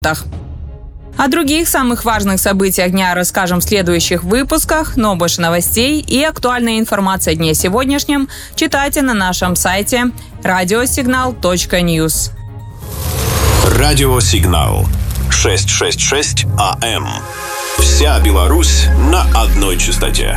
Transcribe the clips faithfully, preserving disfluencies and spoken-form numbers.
О других самых важных событиях дня расскажем в следующих выпусках, но больше новостей и актуальной информации о дне сегодняшнем читайте на нашем сайте радиосигнал точка ньюс. Радиосигнал шестьсот шестьдесят шесть АМ. Вся Беларусь на одной частоте.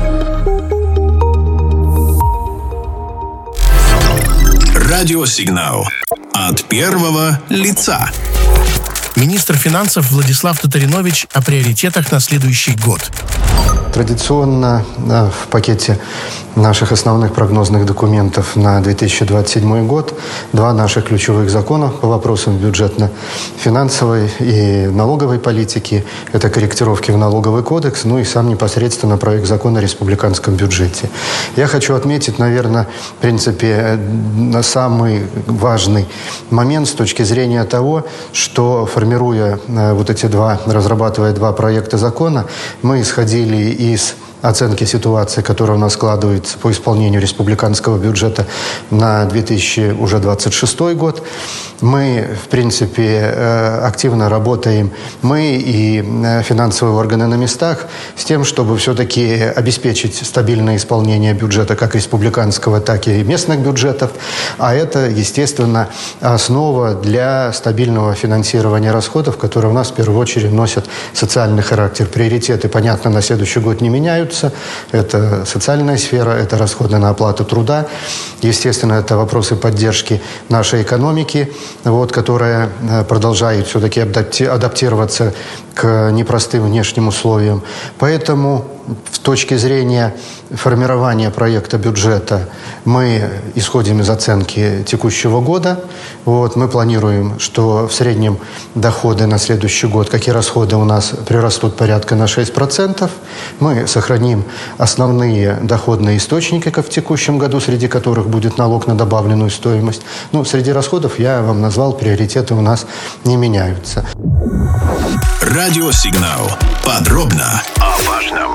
Радиосигнал от первого лица. Министр финансов Владислав Татаринович о приоритетах на следующий год. Традиционно в пакете наших основных прогнозных документов на две тысячи двадцать седьмой год два наших ключевых закона по вопросам бюджетно-финансовой и налоговой политики. Это корректировки в налоговый кодекс, ну и сам непосредственно проект закона о республиканском бюджете. Я хочу отметить, наверное, в принципе, самый важный момент с точки зрения того, что, формируя вот эти два, разрабатывая два проекта закона, мы исходили из оценки ситуации, которая у нас складывается по исполнению республиканского бюджета на две тысячи двадцать шестой год. Мы, в принципе, активно работаем, мы и финансовые органы на местах, с тем, чтобы все-таки обеспечить стабильное исполнение бюджета как республиканского, так и местных бюджетов. А это, естественно, основа для стабильного финансирования расходов, которые у нас в первую очередь носят социальный характер. Приоритеты, понятно, на следующий год не меняются. Это социальная сфера, это расходы на оплату труда. Естественно, это вопросы поддержки нашей экономики, вот, которая продолжает все-таки адаптироваться к непростым внешним условиям. Поэтому с точки зрения формирования проекта бюджета мы исходим из оценки текущего года. Вот, мы планируем, что в среднем доходы на следующий год, как и расходы, у нас прирастут порядка на шесть процентов. Мы сохраним основные доходные источники, как в текущем году, среди которых будет налог на добавленную стоимость. Ну, среди расходов я вам назвал, приоритеты у нас не меняются. Радиосигнал. Подробно о важном.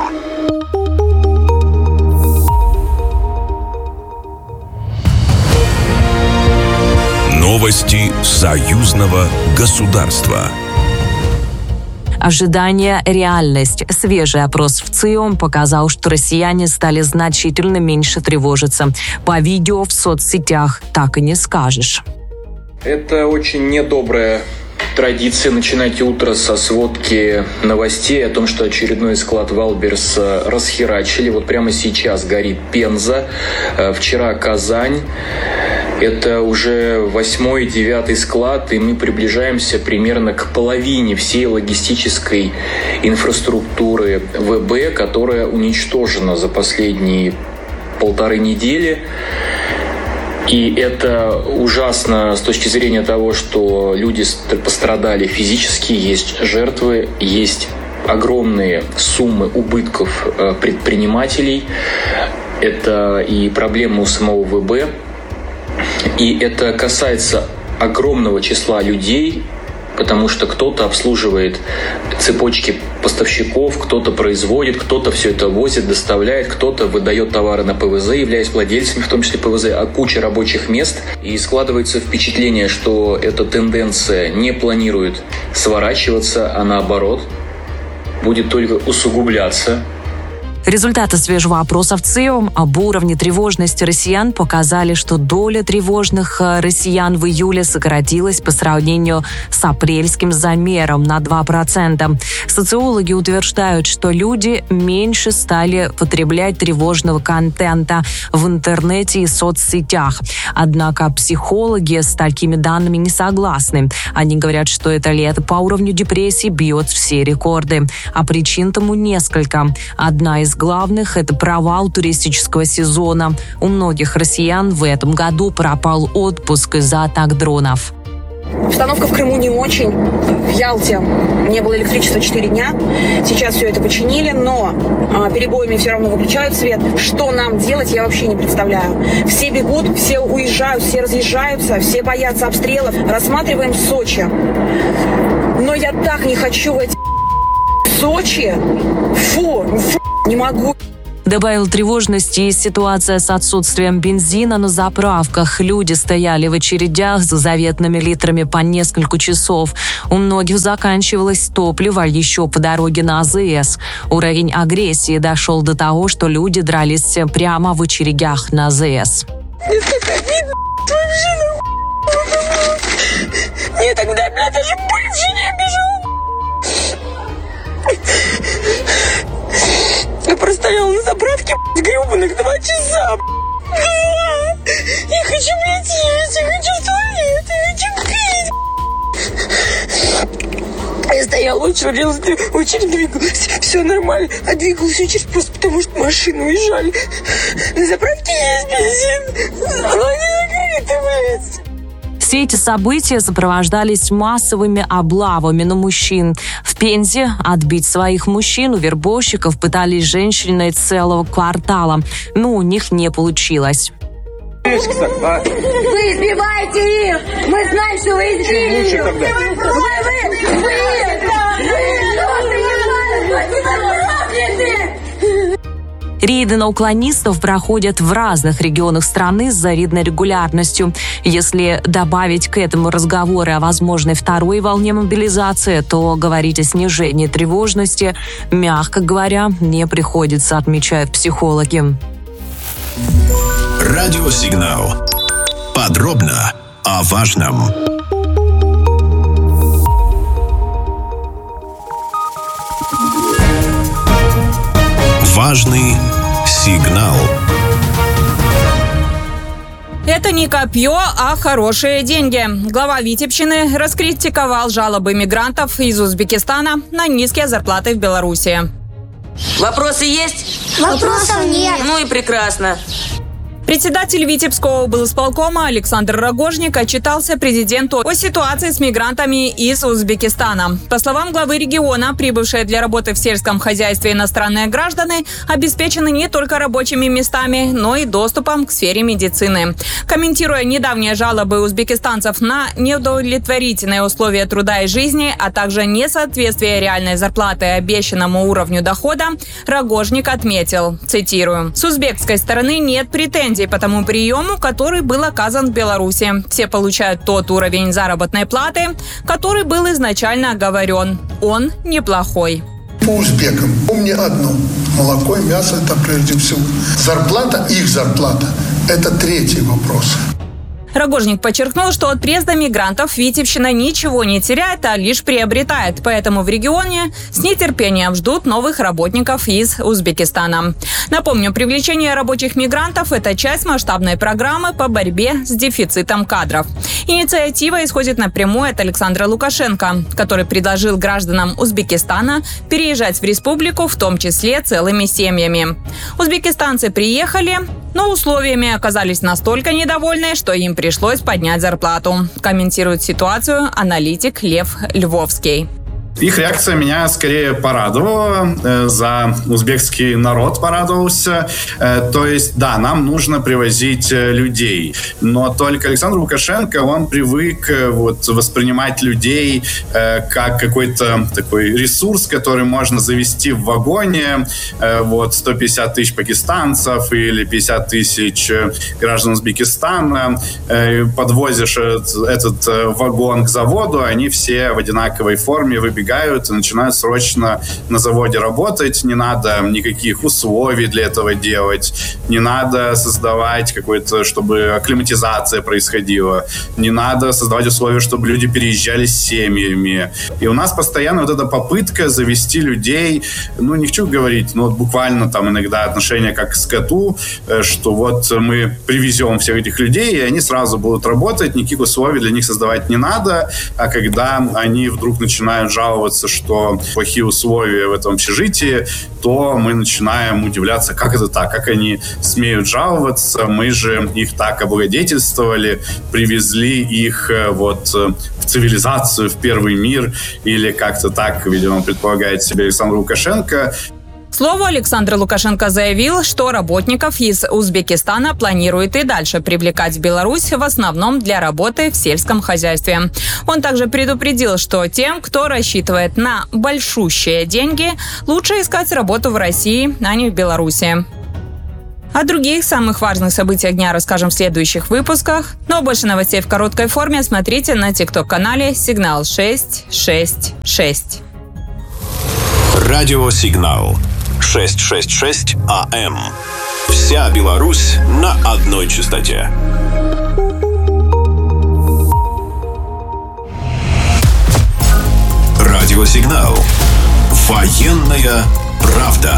Новости союзного государства. Ожидание – реальность. Свежий опрос в ЦИОМ показал, что россияне стали значительно меньше тревожиться. По видео в соцсетях так и не скажешь. Это очень недобрая традиция начинать утро со сводки новостей о том, что очередной склад Валберс расхерачили. Вот прямо сейчас горит Пенза, вчера Казань. Это уже восьмой, девятый склад, и мы приближаемся примерно к половине всей логистической инфраструктуры ВБ, которая уничтожена за последние полторы недели. И это ужасно с точки зрения того, что люди пострадали физически, есть жертвы, есть огромные суммы убытков предпринимателей. Это и проблема у самого ВБ. И это касается огромного числа людей, потому что кто-то обслуживает цепочки поставщиков, кто-то производит, кто-то все это возит, доставляет, кто-то выдает товары на ПВЗ, являясь владельцами, в том числе ПВЗ, а куча рабочих мест. И складывается впечатление, что эта тенденция не планирует сворачиваться, а наоборот будет только усугубляться. Результаты свежего опроса в ЦИОМ об уровне тревожности россиян показали, что доля тревожных россиян в июле сократилась по сравнению с апрельским замером на два процента. Социологи утверждают, что люди меньше стали потреблять тревожного контента в интернете и соцсетях. Однако психологи с такими данными не согласны. Они говорят, что это лето по уровню депрессии бьет все рекорды. А причин тому несколько. Одна из главных – это провал туристического сезона. У многих россиян в этом году пропал отпуск из-за атак дронов. Обстановка в Крыму не очень. В Ялте не было электричества четыре дня. Сейчас все это починили, но а, перебоями все равно выключают свет. Что нам делать, я вообще не представляю. Все бегут, все уезжают, все разъезжаются, все боятся обстрелов. Рассматриваем Сочи. Но я так не хочу в эти Сочи. Фу, фу, не могу. Добавил тревожности и ситуация с отсутствием бензина на заправках. Люди стояли в очередях за заветными литрами по несколько часов. У многих заканчивалось топливо еще по дороге на АЗС. Уровень агрессии дошел до того, что люди дрались прямо в очередях на АЗС. Мне тогда, бля, даже больше не обижал. Я простоял на заправке, гребаных два часа. Я хочу, блядь, есть, я хочу в туалет, я хочу пить. Я стоял, очередь, очередь двигалась, все нормально. А двигалась очередь просто потому, что машины уезжали. На заправке есть бензин, но они закрыты, блядь. Все эти события сопровождались массовыми облавами на мужчин. В Пензе отбить своих мужчин у вербовщиков пытались женщины целого квартала, но у них не получилось. Вы избиваете их! Мы знаем, что вы избили! Вы, вы, вы, вы, Рейды на уклонистов проходят в разных регионах страны с завидной регулярностью. Если добавить к этому разговоры о возможной второй волне мобилизации, то говорить о снижении тревожности, мягко говоря, не приходится, отмечают психологи. Радиосигнал. Подробно о важном. Важный сигнал. Это не копье, а хорошие деньги. Глава Витебщины раскритиковал жалобы мигрантов из Узбекистана на низкие зарплаты в Беларуси. Вопросы есть? Вопросов нет. Ну и прекрасно. Председатель Витебского облсполкома Александр Рогожник отчитался президенту о ситуации с мигрантами из Узбекистана. По словам главы региона, прибывшие для работы в сельском хозяйстве иностранные граждане обеспечены не только рабочими местами, но и доступом к сфере медицины. Комментируя недавние жалобы узбекистанцев на неудовлетворительные условия труда и жизни, а также несоответствие реальной зарплаты обещанному уровню дохода, Рогожник отметил, цитирую, «С узбекской стороны нет претензий по тому приему, который был оказан в Беларуси. Все получают тот уровень заработной платы, который был изначально оговорен. Он неплохой». По узбекам помни одно. Молоко и мясо – это прежде всего. Зарплата, их зарплата – это третий вопрос. Рогожник подчеркнул, что от приезда мигрантов Витебщина ничего не теряет, а лишь приобретает. Поэтому в регионе с нетерпением ждут новых работников из Узбекистана. Напомню, привлечение рабочих мигрантов – это часть масштабной программы по борьбе с дефицитом кадров. Инициатива исходит напрямую от Александра Лукашенко, который предложил гражданам Узбекистана переезжать в республику, в том числе целыми семьями. Узбекистанцы приехали, но условиями оказались настолько недовольны, что им пришлось поднять зарплату. Комментирует ситуацию аналитик Лев Львовский. Их реакция меня скорее порадовала, за узбекский народ порадовался. То есть, да, нам нужно привозить людей, но только Александр Лукашенко, он привык вот, воспринимать людей как какой-то такой ресурс, который можно завести в вагоне. Вот сто пятьдесят тысяч пакистанцев или пятьдесят тысяч граждан Узбекистана. Подвозишь этот вагон к заводу, они все в одинаковой форме выбегают и начинают срочно на заводе работать. Не надо никаких условий для этого делать. Не надо создавать какой-то, чтобы акклиматизация происходила. Не надо создавать условия, чтобы люди переезжали с семьями. И у нас постоянно вот эта попытка завести людей, ну, не хочу говорить, но буквально там иногда отношения как к скоту, что вот мы привезем всех этих людей, и они сразу будут работать, никаких условий для них создавать не надо. А когда они вдруг начинают жаловаться, что плохие условия в этом общежитии, то мы начинаем удивляться, как это так, как они смеют жаловаться, мы же их так облагодетельствовали, привезли их вот в цивилизацию, в первый мир, или как-то так, видимо, предполагает себе Александр Лукашенко. слову, Александр Лукашенко заявил, что работников из Узбекистана планирует и дальше привлекать в Беларусь в основном для работы в сельском хозяйстве. Он также предупредил, что тем, кто рассчитывает на большущие деньги, лучше искать работу в России, а не в Беларуси. О других самых важных событиях дня расскажем в следующих выпусках. Но больше новостей в короткой форме смотрите на тикток-канале «Сигнал шесть шесть шесть». Радио «Сигнал» шестьсот шестьдесят шесть АМ. Вся Беларусь на одной частоте. Радио «Сигнал». Военная правда.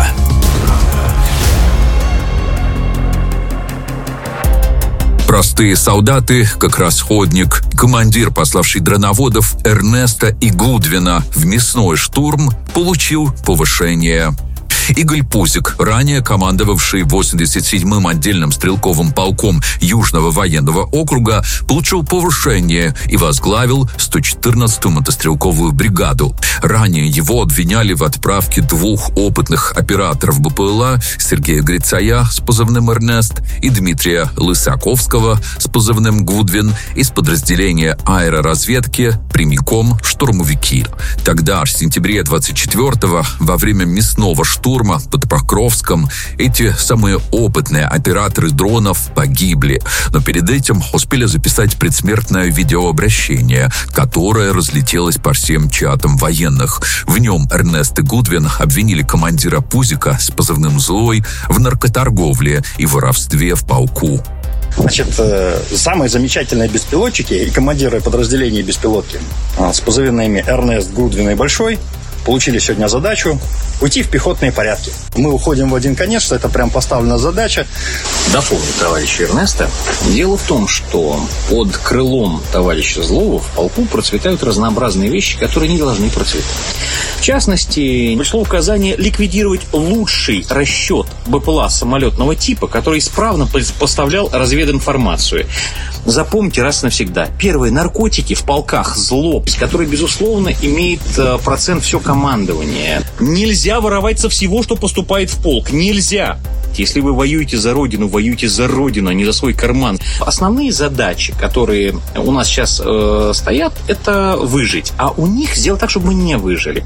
Простые солдаты, как расходник, командир, пославший дроноводов Эрнеста и Гудвина в мясной штурм, получил повышение. Игорь Пузик, ранее командовавший восемьдесят седьмым отдельным стрелковым полком Южного военного округа, получил повышение и возглавил сто четырнадцатую мотострелковую бригаду. Ранее его обвиняли в отправке двух опытных операторов БПЛА Сергея Грицая с позывным «Эрнест» и Дмитрия Лысаковского с позывным «Гудвин» из подразделения аэроразведки прямиком штурмовики. Тогда, в сентябре двадцать четвёртого, во время мясного штурма под Покровском, эти самые опытные операторы дронов погибли, но перед этим успели записать предсмертное видеообращение, которое разлетелось по всем чатам военных. В нем Эрнест и Гудвин обвинили командира Пузика с позывным «Злой» в наркоторговле и воровстве в полку. Значит, самые замечательные беспилотчики и командиры подразделений беспилотки с позывными «Эрнест», «Гудвин» и «Большой» получили сегодня задачу уйти в пехотные порядки. Мы уходим в один конец, что это прям поставлена задача. Дополню товарища Эрнеста. Дело в том, что под крылом товарища Злого в полку процветают разнообразные вещи, которые не должны процветать. В частности, пришло указание ликвидировать лучший расчет БПЛА самолетного типа, который исправно поставлял развединформацию. Запомните раз и навсегда. Первые наркотики в полках зло, который, безусловно, имеет процент все командования. Нельзя воровать со всего, что поступает в полк. Нельзя. Если вы воюете за Родину, воюйте за Родину, а не за свой карман. Основные задачи, которые у нас сейчас э, стоят, это выжить. А у них сделать так, чтобы мы не выжили.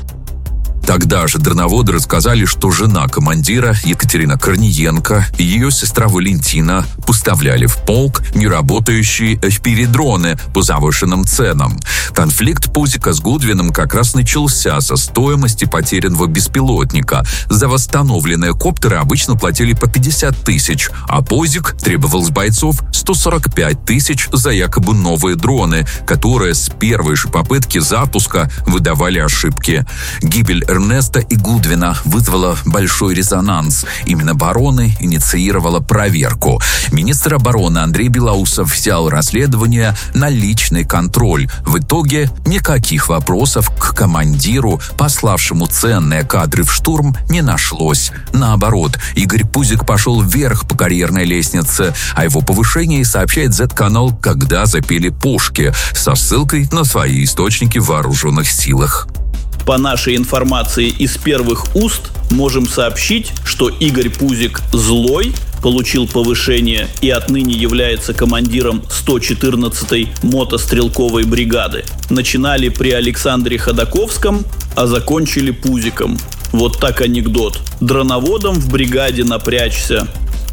Тогда же дроноводы рассказали, что жена командира Екатерина Корниенко и ее сестра Валентина поставляли в полк неработающие эф пи ви-дроны по завышенным ценам. Конфликт Пузика с Гудвином как раз начался со стоимости потерянного беспилотника. За восстановленные коптеры обычно платили по пятьдесят тысяч, а Пузик требовал с бойцов сто сорок пять тысяч за якобы новые дроны, которые с первой же попытки запуска выдавали ошибки. Гибель Эрнеста и Гудвина вызвала большой резонанс. Именно обороны инициировала проверку. Министр обороны Андрей Белоусов взял расследование на личный контроль. В итоге никаких вопросов к командиру, пославшему ценные кадры в штурм, не нашлось. Наоборот, Игорь Пузик пошел вверх по карьерной лестнице, о его повышении сообщает зет-канал «Когда запели пушки» со ссылкой на свои источники в вооруженных силах. По нашей информации из первых уст можем сообщить, что Игорь Пузик «Злой» получил повышение и отныне является командиром сто четырнадцатой мотострелковой бригады. Начинали при Александре Ходаковском, а закончили Пузиком. Вот так анекдот. Дроноводом в бригаде напрячься.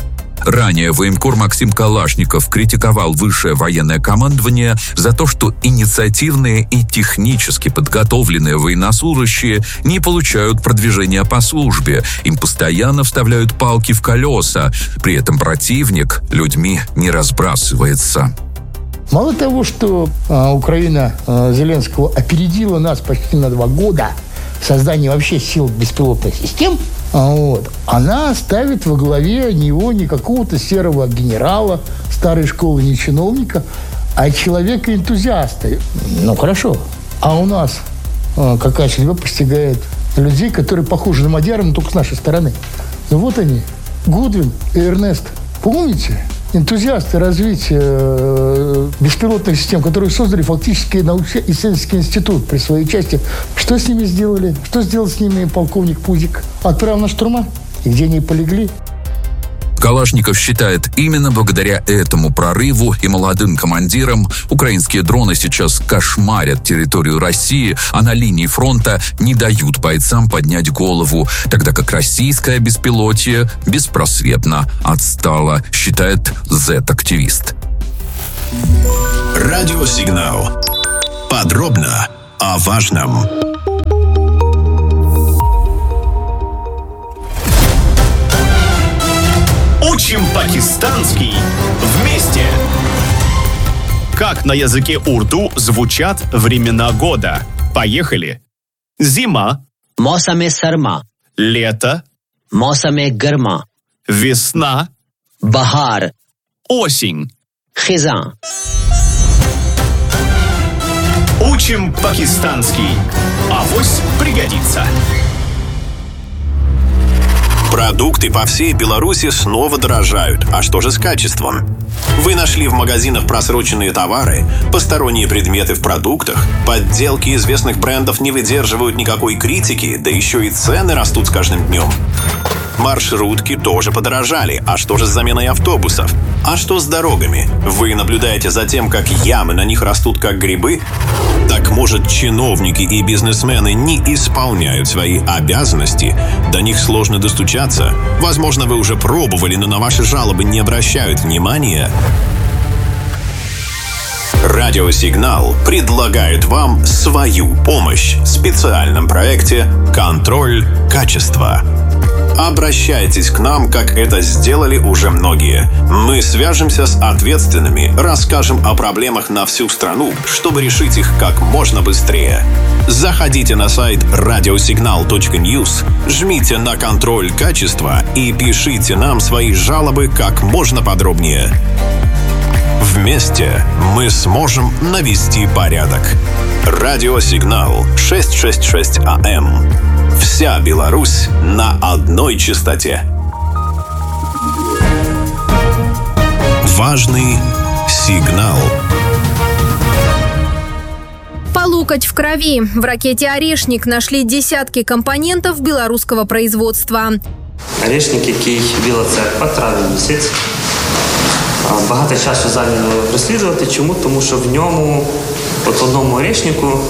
Ранее военкор Максим Калашников критиковал высшее военное командование за то, что инициативные и технически подготовленные военнослужащие не получают продвижения по службе. Им постоянно вставляют палки в колеса. При этом противник людьми не разбрасывается. Мало того, что а, Украина а, Зеленского опередила нас почти на два года в создании вообще сил беспилотных систем, вот, она ставит во главе него не какого-то серого генерала старой школы, не чиновника, а человека-энтузиаста. Ну, хорошо. А у нас а, какая судьба постигает людей, которые похожи на Мадьяра, но только с нашей стороны. Ну, вот они, Гудвин и Эрнест. Помните? энтузиасты развития э, беспилотных систем, которые создали фактически научно-исследовательский институт при своей части. Что с ними сделали? Что сделал с ними полковник Пузик? Отправил на штурма? И где они полегли? Калашников считает, именно благодаря этому прорыву и молодым командирам украинские дроны сейчас кошмарят территорию России, а на линии фронта не дают бойцам поднять голову, тогда как российское беспилотие беспросветно отстало, считает зет-активист. Радиосигнал. Подробно о важном. Учим пакистанский вместе. Как на языке урду звучат времена года? Поехали. Зима. Мосаме сарма. Лето. Мосаме гарма. Весна. Бахар. Осень. Хизан. Учим пакистанский. Авось пригодится. Продукты по всей Беларуси снова дорожают. А что же с качеством? Вы нашли в магазинах просроченные товары, посторонние предметы в продуктах, подделки известных брендов не выдерживают никакой критики, да еще и цены растут с каждым днем. Маршрутки тоже подорожали. А что же с заменой автобусов? А что с дорогами? Вы наблюдаете за тем, как ямы на них растут как грибы? Так может, чиновники и бизнесмены не исполняют свои обязанности? До них сложно достучаться? Возможно, вы уже пробовали, но на ваши жалобы не обращают внимания? Радиосигнал предлагает вам свою помощь в специальном проекте «Контроль качества». Обращайтесь к нам, как это сделали уже многие. Мы свяжемся с ответственными, расскажем о проблемах на всю страну, чтобы решить их как можно быстрее. Заходите на сайт радиосигнал точка ньюс, жмите на «Контроль качества» и пишите нам свои жалобы как можно подробнее. Вместе мы сможем навести порядок. Радиосигнал шестьсот шестьдесят шесть АМ. Вся Беларусь на одной частоте. Важный сигнал. По локоть в крови. В ракете «Орешник» нашли десятки компонентов белорусского производства. Орешник, який Біла Церква, травень місяць. Багато часу зайняло розслідувати. Чому? Тому що в ньому, от одному орешнику,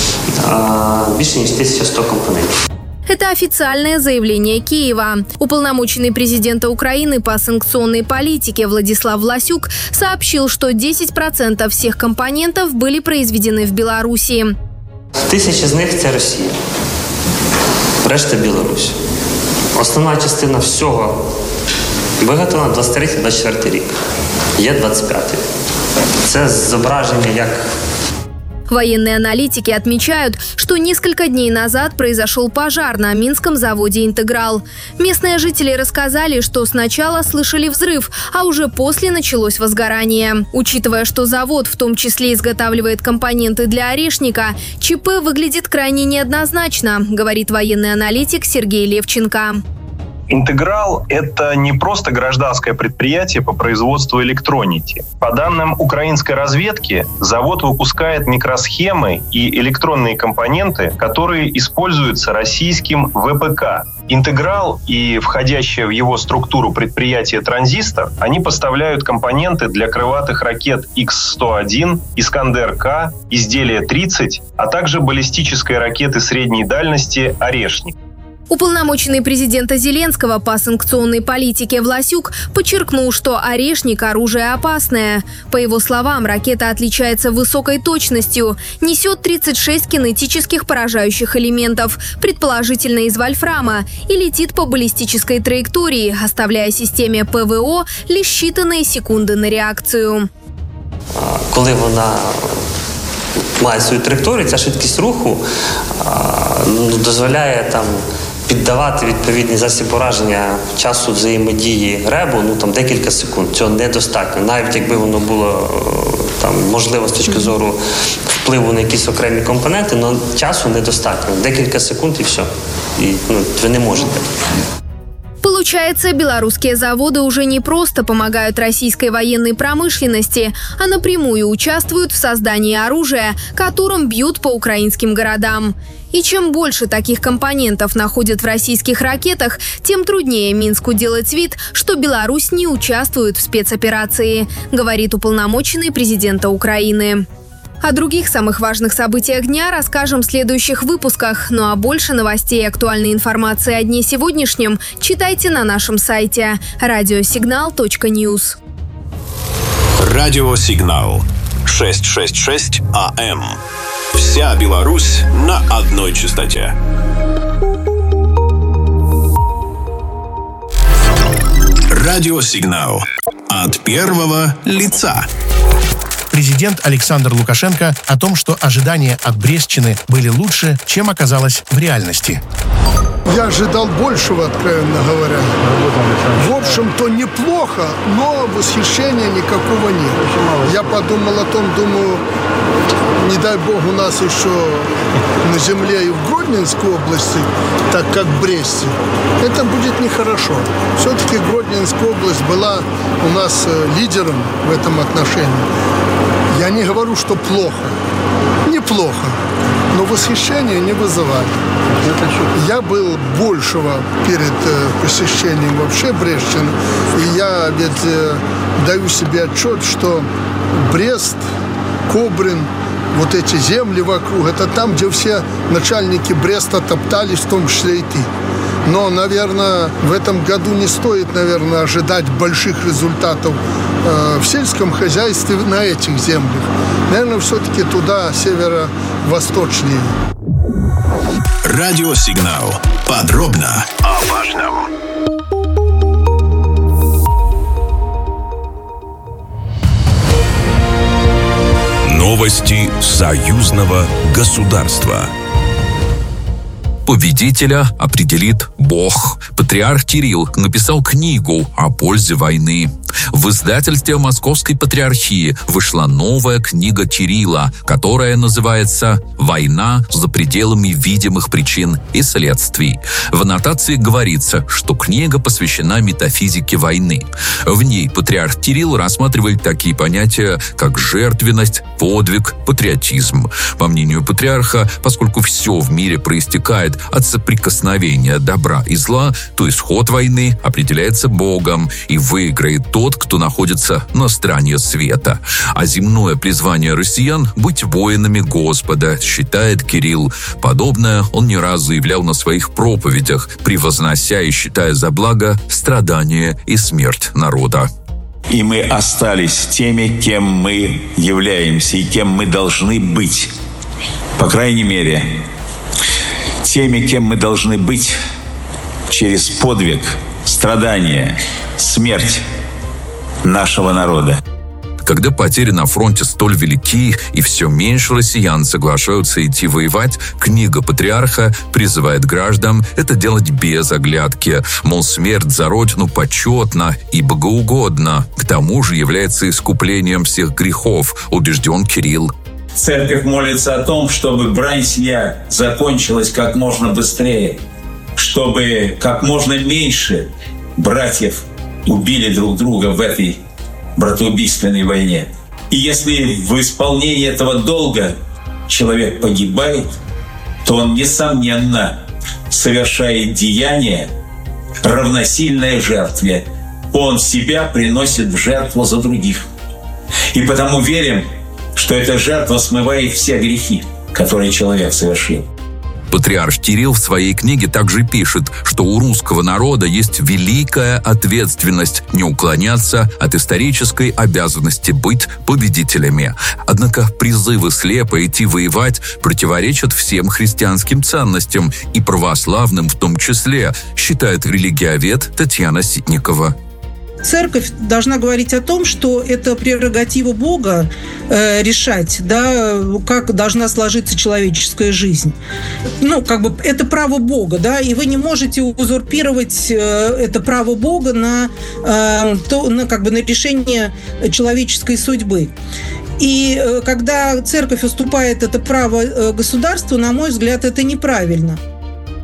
більше ніж тисяча сто компонентів. Это официальное заявление Киева. Уполномоченный президента Украины по санкционной политике Владислав Власюк сообщил, что десять процентов всех компонентов были произведены в Беларуси. Тисячі з них – це Росія. Решта – Білорусь. Основна частина всього виготовлена двадцять третій - двадцять четвертий рік. Є двадцять п'ятий. Це зображення як... Военные аналитики отмечают, что несколько дней назад произошел пожар на Минском заводе «Интеграл». Местные жители рассказали, что сначала слышали взрыв, а уже после началось возгорание. Учитывая, что завод в том числе изготавливает компоненты для «Орешника», ЧП выглядит крайне неоднозначно, говорит военный аналитик Сергей Левченко. «Интеграл» — это не просто гражданское предприятие по производству электроники. По данным украинской разведки, завод выпускает микросхемы и электронные компоненты, которые используются российским ВПК. «Интеграл» и входящее в его структуру предприятие «Транзистор», они поставляют компоненты для крылатых ракет икс сто один, «Искандер-К», изделия тридцать, а также баллистической ракеты средней дальности «Орешник». Уполномоченный президента Зеленского по санкционной политике Власюк подчеркнул, что «Орешник» – оружие опасное. По его словам, ракета отличается высокой точностью, несет тридцать шесть кинетических поражающих элементов, предположительно из вольфрама, и летит по баллистической траектории, оставляя системе ПВО лишь считанные секунды на реакцию. Коли вона має свою траєкторію, ця швидкість руху дозволяє там піддавати відповідні засіб ураження часу взаємодії ребу, ну там декілька секунд. Цього недостатньо. Навіть якби воно було там можливо з точки зору впливу на якісь окремі компоненти, але часу недостатньо. Декілька секунд і все. І ну, ви не можете. Получается, белорусские заводы уже не просто помогают российской военной промышленности, а напрямую участвуют в создании оружия, которым бьют по украинским городам. И чем больше таких компонентов находят в российских ракетах, тем труднее Минску делать вид, что Беларусь не участвует в спецоперации, говорит уполномоченный президента Украины. О других самых важных событиях дня расскажем в следующих выпусках. Ну а больше новостей и актуальной информации о дне сегодняшнем читайте на нашем сайте радиосигнал точка ньюс. Радиосигнал шестьсот шестьдесят шесть АМ. Вся Беларусь на одной частоте. Радиосигнал от первого лица. Президент Александр Лукашенко о том, что ожидания от Брестщины были лучше, чем оказалось в реальности. Я ожидал большего, откровенно говоря. В общем-то, неплохо, но восхищения никакого нет. Я подумал о том, думаю, не дай бог у нас еще на земле и в Гродненской области, так как в Бресте, это будет нехорошо. Все-таки Гродненская область была у нас лидером в этом отношении. Я не говорю, что плохо. Неплохо. Но восхищения не вызывает. Я был большего перед посещением вообще Брестщины. И я ведь даю себе отчет, что Брест, Кобрин, вот эти земли вокруг, это там, где все начальники Бреста топтались, в том числе и ты. Но, наверное, в этом году не стоит, наверное, ожидать больших результатов э, в сельском хозяйстве на этих землях. Наверное, все-таки туда, северо-восточнее. Радиосигнал. Подробно о важном. Новости союзного государства. Победителя определит Бог. Патриарх Кирилл написал книгу о пользе войны. В издательстве Московской Патриархии вышла новая книга Кирилла, которая называется «Война за пределами видимых причин и следствий». В аннотации говорится, что книга посвящена метафизике войны. В ней патриарх Кирилл рассматривает такие понятия, как жертвенность, подвиг, патриотизм. По мнению патриарха, поскольку все в мире проистекает от соприкосновения добра и зла, то исход войны определяется Богом, и выиграет тот, кто находится на стороне света. А земное призвание россиян – быть воинами Господа, считает Кирилл. Подобное он не раз заявлял на своих проповедях, превознося и считая за благо страдания и смерть народа. И мы остались теми, кем мы являемся и кем мы должны быть. По крайней мере, теми, кем мы должны быть через подвиг, страдания, смерть нашего народа. Когда потери на фронте столь велики и все меньше россиян соглашаются идти воевать, книга патриарха призывает граждан это делать без оглядки. Мол, смерть за родину почетна и богоугодна. К тому же является искуплением всех грехов, убежден Кирилл. Церковь молится о том, чтобы брань сия закончилась как можно быстрее, чтобы как можно меньше братьев убили друг друга в этой братоубийственной войне. И если в исполнении этого долга человек погибает, то он, несомненно, совершает деяние, равносильное жертве. Он себя приносит в жертву за других. И потому верим, что эта жертва смывает все грехи, которые человек совершил. Патриарх Кирилл в своей книге также пишет, что у русского народа есть великая ответственность не уклоняться от исторической обязанности быть победителями. Однако призывы слепо идти воевать противоречат всем христианским ценностям и православным в том числе, считает религиовед Татьяна Ситникова. Церковь должна говорить о том, что это прерогатива Бога э, решать, да, как должна сложиться человеческая жизнь. Ну, как бы это право Бога, да, и вы не можете узурпировать э, это право Бога на, э, то, на, как бы, на решение человеческой судьбы. И э, когда церковь уступает это право э, государству, на мой взгляд, это неправильно.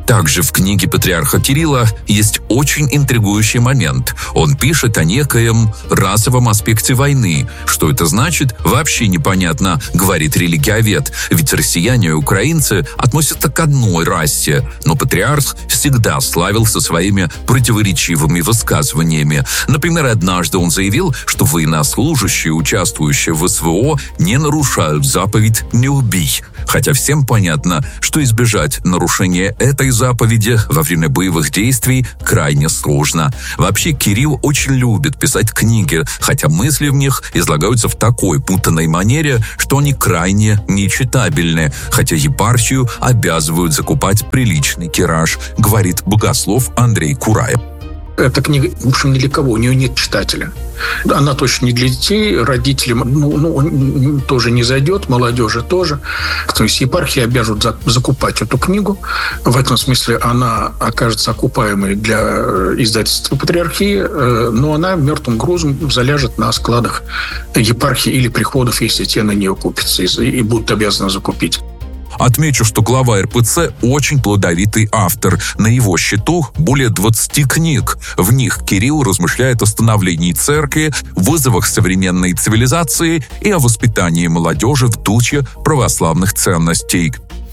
Также в книге патриарха Кирилла есть очень интригующий момент. Он пишет о некоем расовом аспекте войны. Что это значит, вообще непонятно, говорит религиовед. Ведь россияне и украинцы относятся к одной расе. Но патриарх всегда славился своими противоречивыми высказываниями. Например, однажды он заявил, что военнослужащие, участвующие в СВО, не нарушают заповедь «не убий». Хотя всем понятно, что избежать нарушения этой заповеди во время боевых действий крайне сложно. Вообще, Кирилл очень любит писать книги, хотя мысли в них излагаются в такой путанной манере, что они крайне нечитабельны, хотя епархию обязывают закупать приличный тираж, говорит богослов Андрей Кураев. Эта книга, в общем, ни для кого, у нее нет читателя. Она точно не для детей, родителям ну, ну, тоже не зайдет, молодежи тоже. То есть епархия обяжут закупать эту книгу. В этом смысле она окажется окупаемой для издательства патриархии, но она мертвым грузом заляжет на складах епархии или приходов, если те на нее купятся и будут обязаны закупить. Отмечу, что глава эр пэ цэ очень плодовитый автор. На его счету более двадцати книг. В них Кирилл размышляет о становлении церкви, вызовах современной цивилизации и о воспитании молодежи в духе православных ценностей.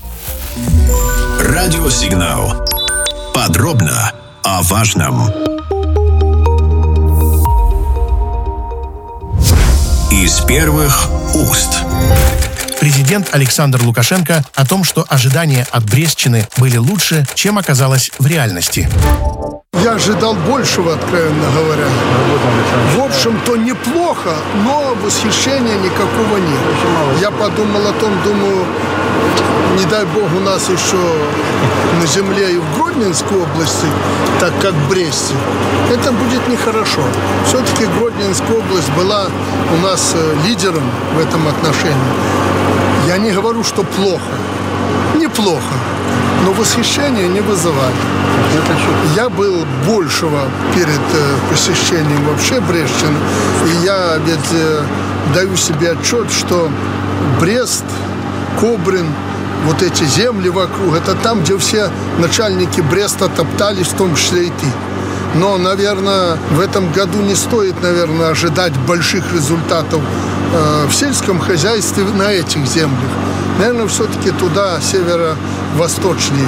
Радиосигнал. Подробно о важном. Из первых уст. Президент Александр Лукашенко о том, что ожидания от Брестщины были лучше, чем оказалось в реальности. Я ожидал большего, откровенно говоря. В общем-то, неплохо, но восхищения никакого нет. Я подумал о том, думаю, не дай бог у нас еще на земле и в Гродненской области, так как в Бресте, это будет нехорошо. Все-таки Гродненская область была у нас лидером в этом отношении. Я не говорю, что плохо. Неплохо. Но восхищения не вызывает. Я был большего перед посещением вообще Брестщины. И я ведь даю себе отчет, что Брест, Кобрин, вот эти земли вокруг, это там, где все начальники Бреста топтались, в том числе и ты. Но, наверное, в этом году не стоит, наверное, ожидать больших результатов э, в сельском хозяйстве на этих землях. Наверное, все-таки туда, северо-восточнее.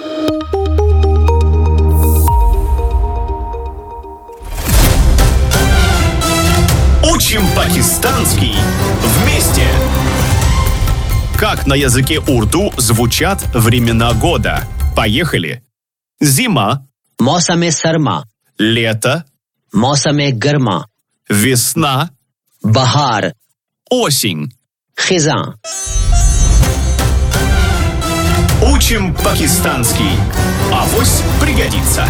Учим пакистанский вместе! Как на языке урду звучат времена года? Поехали! Зима. Мосаме сарма. Лето. Мосаме гарма. Весна. Бахар. Осень. Хизан. Учим пакистанский. Авось пригодится.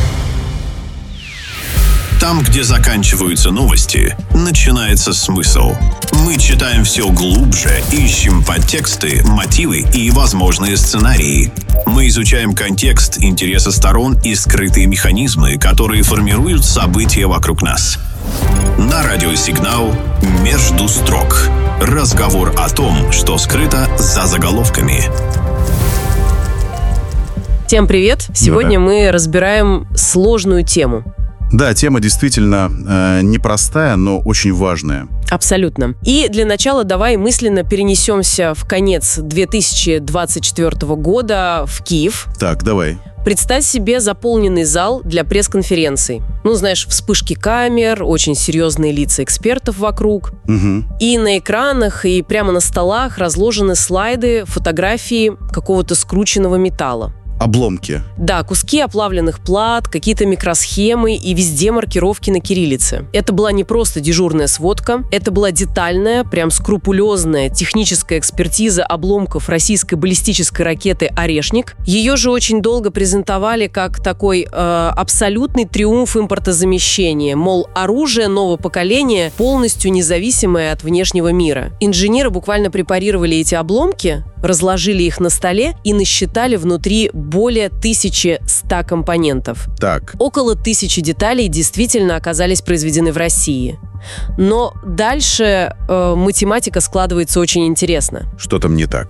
Там, где заканчиваются новости, начинается смысл. Мы читаем все глубже, ищем подтексты, мотивы и возможные сценарии. Мы изучаем контекст, интересы сторон и скрытые механизмы, которые формируют события вокруг нас. На радиосигнал «Между строк». Разговор о том, что скрыто за заголовками. Всем привет! Сегодня ну, да. мы разбираем сложную тему. Да, тема действительно э, непростая, но очень важная. Абсолютно. И для начала давай мысленно перенесемся в конец две тысячи двадцать четвёртого года в Киев. Так, давай. Представь себе заполненный зал для пресс-конференций. Ну, знаешь, вспышки камер, очень серьезные лица экспертов вокруг. Угу. И на экранах, и прямо на столах разложены слайды, фотографии какого-то скрученного металла. Обломки. Да, куски оплавленных плат, какие-то микросхемы и везде маркировки на кириллице. Это была не просто дежурная сводка, это была детальная, прям скрупулезная техническая экспертиза обломков российской баллистической ракеты «Орешник». Ее же очень долго презентовали как такой э, абсолютный триумф импортозамещения, мол, оружие нового поколения, полностью независимое от внешнего мира. Инженеры буквально препарировали эти обломки, разложили их на столе и насчитали внутри более тысячи ста компонентов. Так. Около тысячи деталей действительно оказались произведены в России. Но дальше э, математика складывается очень интересно. Что там не так?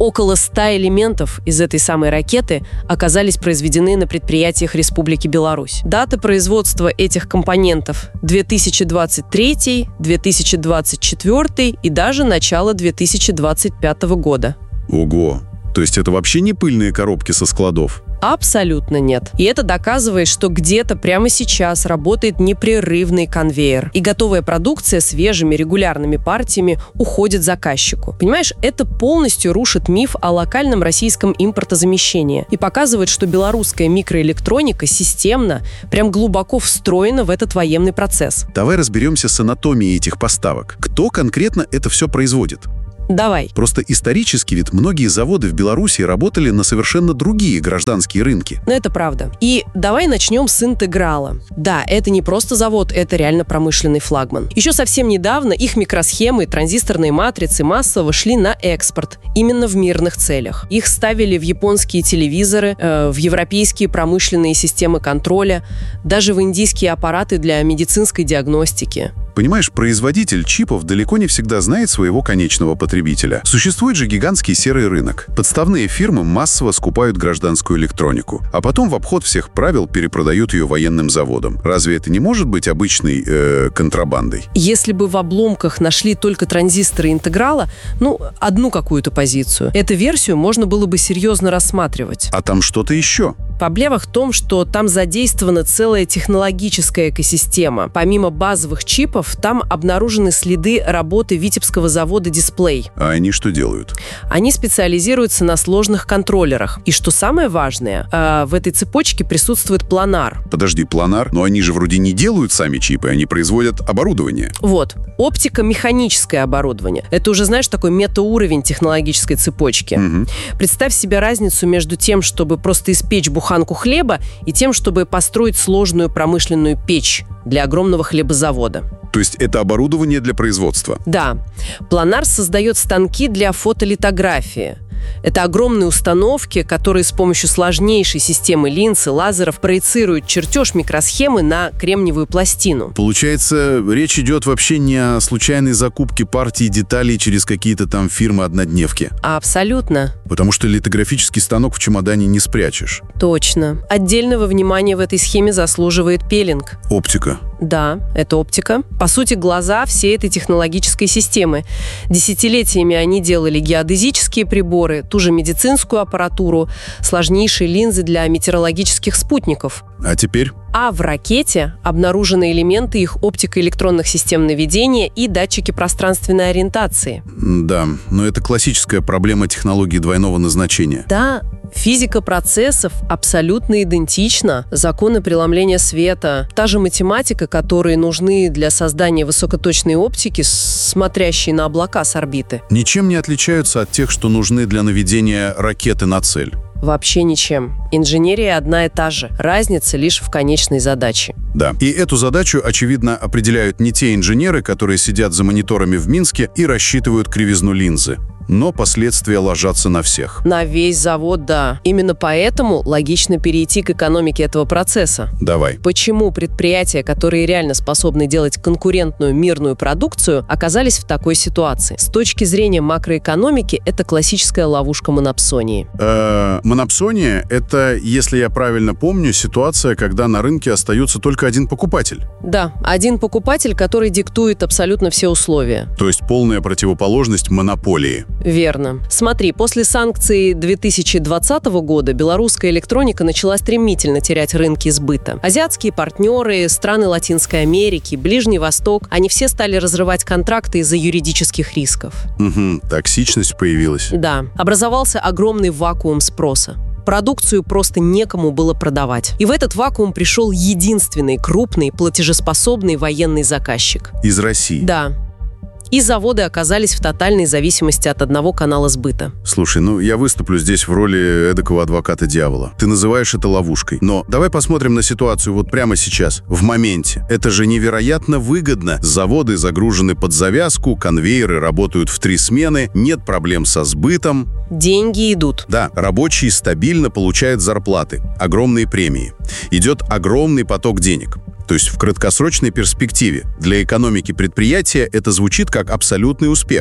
Около ста элементов из этой самой ракеты оказались произведены на предприятиях Республики Беларусь. Дата производства этих компонентов – две тысячи двадцать третий, две тысячи двадцать четвёртый и даже начало две тысячи двадцать пятого года. Ого! То есть это вообще не пыльные коробки со складов? Абсолютно нет. И это доказывает, что где-то прямо сейчас работает непрерывный конвейер. И готовая продукция свежими регулярными партиями уходит заказчику. Понимаешь, это полностью рушит миф о локальном российском импортозамещении и показывает, что белорусская микроэлектроника системно, прям глубоко встроена в этот военный процесс. Давай разберемся с анатомией этих поставок. Кто конкретно это все производит? Давай. Просто исторически ведь многие заводы в Беларуси работали на совершенно другие гражданские рынки. Ну, это правда. И давай начнем с Интеграла. Да, это не просто завод, это реально промышленный флагман. Еще совсем недавно их микросхемы, транзисторные матрицы массово шли на экспорт, именно в мирных целях. Их ставили в японские телевизоры, э, в европейские промышленные системы контроля, даже в индийские аппараты для медицинской диагностики. Понимаешь, производитель чипов далеко не всегда знает своего конечного потребителя. Существует же гигантский серый рынок. Подставные фирмы массово скупают гражданскую электронику, а потом в обход всех правил перепродают ее военным заводам. Разве это не может быть обычной э, контрабандой? Если бы в обломках нашли только транзисторы Интеграла, ну, одну какую-то позицию, эту версию можно было бы серьезно рассматривать. А там что-то еще? Проблема в том, что там задействована целая технологическая экосистема. Помимо базовых чипов, там обнаружены следы работы Витебского завода «Дисплей». А они что делают? Они специализируются на сложных контроллерах. И что самое важное, э, в этой цепочке присутствует планар. Подожди, планар? Но они же вроде не делают сами чипы, они производят оборудование. Вот. Оптико-механическое оборудование. Это уже, знаешь, такой метауровень технологической цепочки. Угу. Представь себе разницу между тем, чтобы просто испечь буханку хлеба, и тем, чтобы построить сложную промышленную печь для огромного хлебозавода. То есть это оборудование для производства? Да. Планар создает станки для фотолитографии. Это огромные установки, которые с помощью сложнейшей системы линз и лазеров проецируют чертеж микросхемы на кремниевую пластину. Получается, речь идет вообще не о случайной закупке партий деталей через какие-то там фирмы-однодневки? Абсолютно. Потому что литографический станок в чемодане не спрячешь. Точно. Отдельного внимания в этой схеме заслуживает пилинг. Оптика. Да, это оптика. По сути, глаза всей этой технологической системы. Десятилетиями они делали геодезические приборы, ту же медицинскую аппаратуру, сложнейшие линзы для метеорологических спутников. А теперь? А в ракете обнаружены элементы их оптико-электронных систем наведения и датчики пространственной ориентации. Да, но это классическая проблема технологии двойного назначения. Да, физика процессов абсолютно идентична. Законы преломления света, та же математика, которые нужны для создания высокоточной оптики, смотрящей на облака с орбиты. Ничем не отличаются от тех, что нужны для наведения ракеты на цель. Вообще ничем. Инженерия одна и та же. Разница лишь в конечной задаче. Да. И эту задачу, очевидно, определяют не те инженеры, которые сидят за мониторами в Минске и рассчитывают кривизну линзы. Но последствия ложатся на всех. На весь завод, да. Именно поэтому логично перейти к экономике этого процесса. Давай. Почему предприятия, которые реально способны делать конкурентную мирную продукцию, оказались в такой ситуации? С точки зрения макроэкономики, это классическая ловушка монопсонии. Э-э, монопсония – это, если я правильно помню, ситуация, когда на рынке остается только один покупатель. Да, один покупатель, который диктует абсолютно все условия. То есть полная противоположность монополии. Верно. Смотри, после санкций две тысячи двадцатого года белорусская электроника начала стремительно терять рынки сбыта. Азиатские партнеры, страны Латинской Америки, Ближний Восток, они все стали разрывать контракты из-за юридических рисков. Угу, токсичность появилась. Да. Образовался огромный вакуум спроса. Продукцию просто некому было продавать. И в этот вакуум пришел единственный крупный платежеспособный военный заказчик. Из России? Да. И заводы оказались в тотальной зависимости от одного канала сбыта. Слушай, ну я выступлю здесь в роли эдакого адвоката дьявола. Ты называешь это ловушкой. Но давай посмотрим на ситуацию вот прямо сейчас, в моменте. Это же невероятно выгодно. Заводы загружены под завязку, конвейеры работают в три смены, нет проблем со сбытом. Деньги идут. Да, рабочие стабильно получают зарплаты, огромные премии. Идет огромный поток денег. То есть в краткосрочной перспективе для экономики предприятия это звучит как абсолютный успех.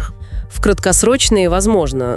В краткосрочные возможно,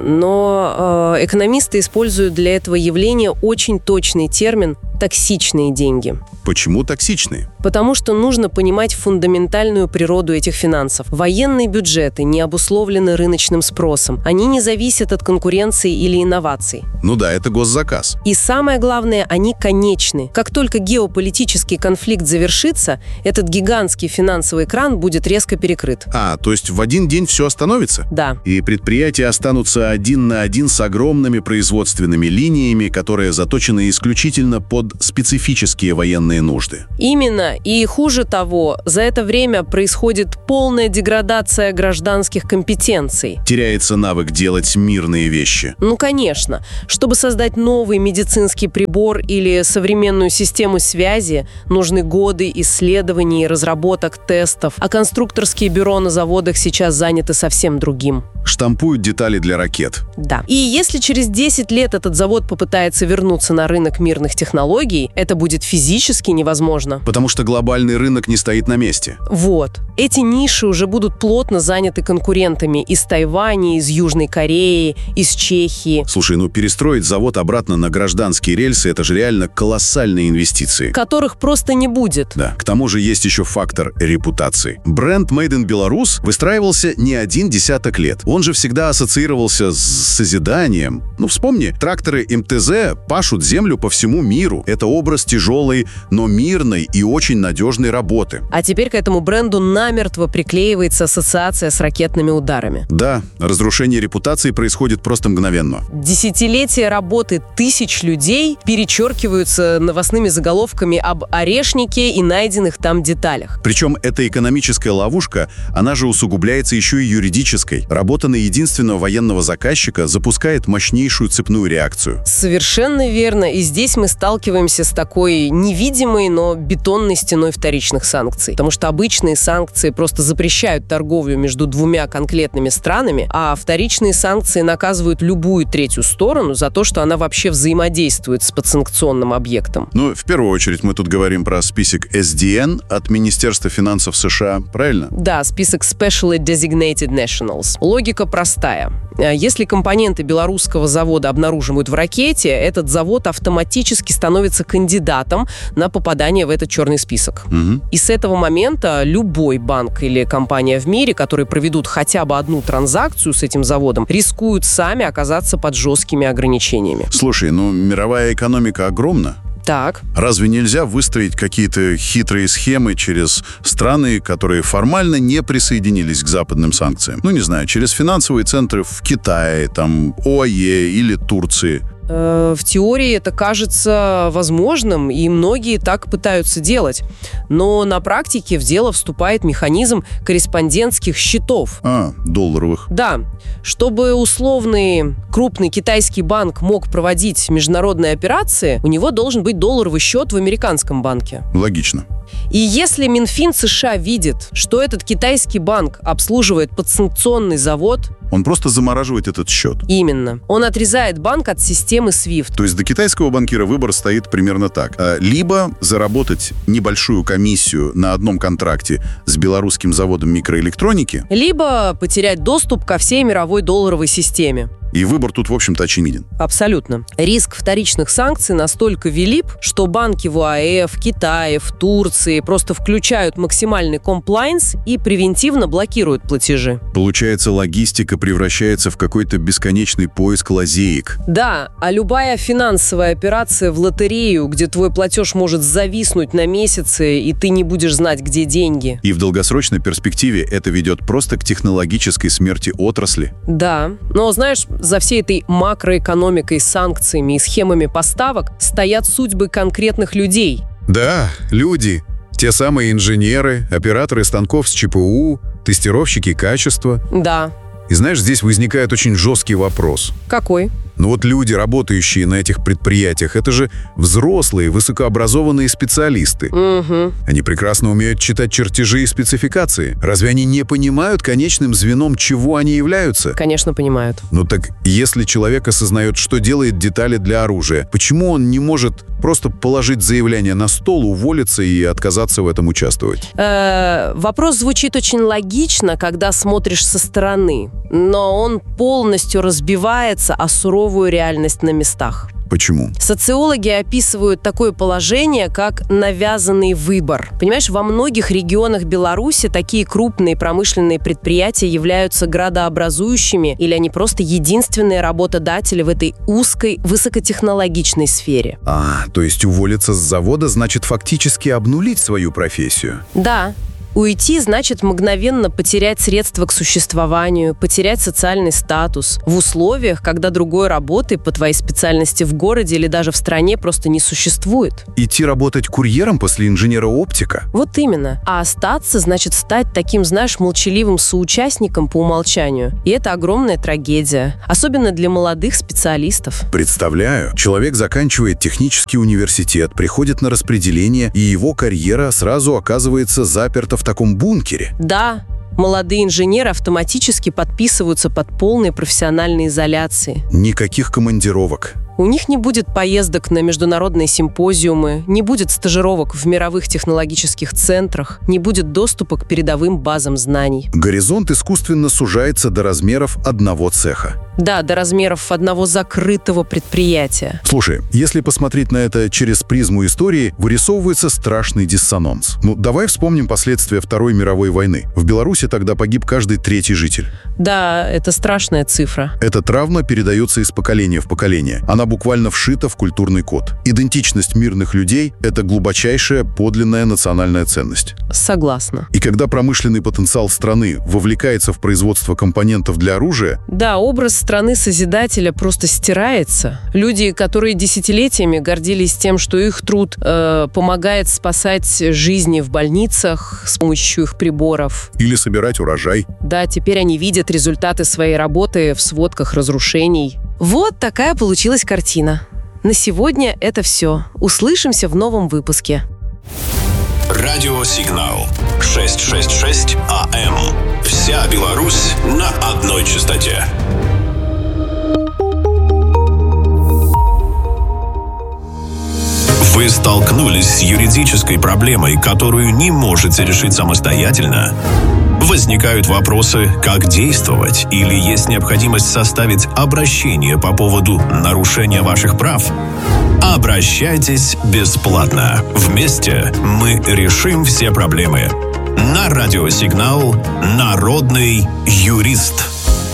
но э, экономисты используют для этого явления очень точный термин «токсичные деньги». Почему токсичные? Потому что нужно понимать фундаментальную природу этих финансов. Военные бюджеты не обусловлены рыночным спросом. Они не зависят от конкуренции или инноваций. Ну да, это госзаказ. И самое главное, они конечны. Как только геополитический конфликт завершится, этот гигантский финансовый кран будет резко перекрыт. А, то есть в один день все остановится? Да. И предприятия останутся один на один с огромными производственными линиями, которые заточены исключительно под специфические военные нужды. Именно. И хуже того, за это время происходит полная деградация гражданских компетенций. Теряется навык делать мирные вещи. Ну, конечно. Чтобы создать новый медицинский прибор или современную систему связи, нужны годы исследований, разработок, тестов. А конструкторские бюро на заводах сейчас заняты совсем другим. Штампуют детали для ракет. Да. И если через десять лет этот завод попытается вернуться на рынок мирных технологий, это будет физически невозможно. Потому что глобальный рынок не стоит на месте. Вот. Эти ниши уже будут плотно заняты конкурентами из Тайваня, из Южной Кореи, из Чехии. Слушай, ну перестроить завод обратно на гражданские рельсы – это же реально колоссальные инвестиции. Которых просто не будет. Да. К тому же есть еще фактор репутации. Бренд Made in Belarus выстраивался не один десяток лет. Он же всегда ассоциировался с созиданием. Ну, вспомни, тракторы эм тэ зэ пашут землю по всему миру. Это образ тяжелой, но мирной и очень надежной работы. А теперь к этому бренду намертво приклеивается ассоциация с ракетными ударами. Да, разрушение репутации происходит просто мгновенно. Десятилетия работы тысяч людей перечеркиваются новостными заголовками об орешнике и найденных там деталях. Причем эта экономическая ловушка, она же усугубляется еще и юридической. Работа на единственного военного заказчика запускает мощнейшую цепную реакцию. Совершенно верно. И здесь мы сталкиваемся с такой невидимой, но бетонной стеной вторичных санкций. Потому что обычные санкции просто запрещают торговлю между двумя конкретными странами, а вторичные санкции наказывают любую третью сторону за то, что она вообще взаимодействует с подсанкционным объектом. Ну, в первую очередь мы тут говорим про список эс ди эн от Министерства финансов США, правильно? Да, список Specially Designated Nationals. Логика простая. Если компоненты белорусского завода обнаруживают в ракете, этот завод автоматически становится кандидатом на попадание в этот черный список. Угу. И с этого момента любой банк или компания в мире, которые проведут хотя бы одну транзакцию с этим заводом, рискуют сами оказаться под жесткими ограничениями. Слушай, ну мировая экономика огромна. Так. Разве нельзя выстроить какие-то хитрые схемы через страны, которые формально не присоединились к западным санкциям? Ну, не знаю, через финансовые центры в Китае, там, ОАЕ или Турции. В теории это кажется возможным, и многие так пытаются делать. Но на практике в дело вступает механизм корреспондентских счетов. А, долларовых. Да. Чтобы условный крупный китайский банк мог проводить международные операции, у него должен быть долларовый счет в американском банке. Логично. И если Минфин США видит, что этот китайский банк обслуживает подсанкционный завод, он просто замораживает этот счет. Именно. Он отрезает банк от системы свифт. То есть до китайского банкира выбор стоит примерно так. Либо заработать небольшую комиссию на одном контракте с белорусским заводом микроэлектроники, либо потерять доступ ко всей мировой долларовой системе. И выбор тут, в общем-то, очевиден. Абсолютно. Риск вторичных санкций настолько велик, что банки в ОАЭ, в Китае, в Турции просто включают максимальный комплайнс и превентивно блокируют платежи. Получается, логистика превращается в какой-то бесконечный поиск лазеек. Да, а любая финансовая операция в лотерею, где твой платеж может зависнуть на месяцы, и ты не будешь знать, где деньги. И в долгосрочной перспективе это ведет просто к технологической смерти отрасли. Да, но знаешь, за всей этой макроэкономикой, санкциями и схемами поставок стоят судьбы конкретных людей. Да, люди. Те самые инженеры, операторы станков с ЧПУ, тестировщики качества. Да. И знаешь, здесь возникает очень жесткий вопрос. Какой? Но вот люди, работающие на этих предприятиях, это же взрослые, высокообразованные специалисты. Угу. Они прекрасно умеют читать чертежи и спецификации. Разве они не понимают конечным звеном, чего они являются? Конечно, понимают. Ну так, если человек осознает, что делает детали для оружия, почему он не может просто положить заявление на стол, уволиться и отказаться в этом участвовать? Э-э, вопрос звучит очень логично, когда смотришь со стороны, но он полностью разбивается о суровую реальность на местах. Почему? Социологи описывают такое положение, как навязанный выбор. Понимаешь, во многих регионах Беларуси такие крупные промышленные предприятия являются градообразующими, или они просто единственные работодатели в этой узкой, высокотехнологичной сфере. А, то есть уволиться с завода значит фактически обнулить свою профессию? Да. Уйти значит мгновенно потерять средства к существованию, потерять социальный статус в условиях, когда другой работы по твоей специальности в городе или даже в стране просто не существует. Идти работать курьером после инженера-оптика? Вот именно. А остаться значит стать таким, знаешь, молчаливым соучастником по умолчанию. И это огромная трагедия. Особенно для молодых специалистов. Представляю. Человек заканчивает технический университет, приходит на распределение, и его карьера сразу оказывается заперта в в таком бункере. Да, молодые инженеры автоматически подписываются под полной профессиональной изоляцией. Никаких командировок. У них не будет поездок на международные симпозиумы, не будет стажировок в мировых технологических центрах, не будет доступа к передовым базам знаний. Горизонт искусственно сужается до размеров одного цеха. Да, до размеров одного закрытого предприятия. Слушай, если посмотреть на это через призму истории, вырисовывается страшный диссонанс. Ну, давай вспомним последствия Второй мировой войны. В Беларуси тогда погиб каждый третий житель. Да, это страшная цифра. Эта травма передается из поколения в поколение. Она буквально вшита в культурный код. Идентичность мирных людей – это глубочайшая подлинная национальная ценность. Согласна. И когда промышленный потенциал страны вовлекается в производство компонентов для оружия… Да, образ страны-созидателя просто стирается. Люди, которые десятилетиями гордились тем, что их труд э, помогает спасать жизни в больницах с помощью их приборов. Или собирать урожай. Да, теперь они видят результаты своей работы в сводках разрушений. Вот такая получилась картина. На сегодня это все. Услышимся в новом выпуске. Радиосигнал шестьсот шестьдесят шесть АМ. Вся Беларусь на одной частоте. Вы столкнулись с юридической проблемой, которую не можете решить самостоятельно? Возникают вопросы, как действовать, или есть необходимость составить обращение по поводу нарушения ваших прав? Обращайтесь бесплатно. Вместе мы решим все проблемы. На радиосигнал «Народный юрист».